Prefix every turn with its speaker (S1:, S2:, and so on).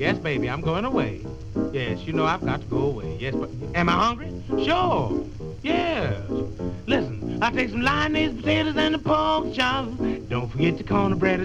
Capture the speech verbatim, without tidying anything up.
S1: Yes, baby, I'm going away. Yes, you know I've got to go away. Yes, but am I hungry? Sure. Yes. Listen, I take some lioness potatoes and the pork chops. Don't forget the cornbread